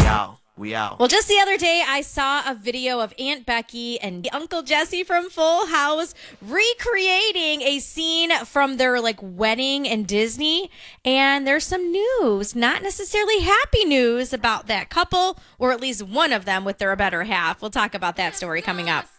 out. We out. Well, just the other day, I saw a video of Aunt Becky and Uncle Jesse from Full House recreating a scene from their wedding in Disney. And there's some news, not necessarily happy news about that couple, or at least one of them with their better half. We'll talk about that story coming up.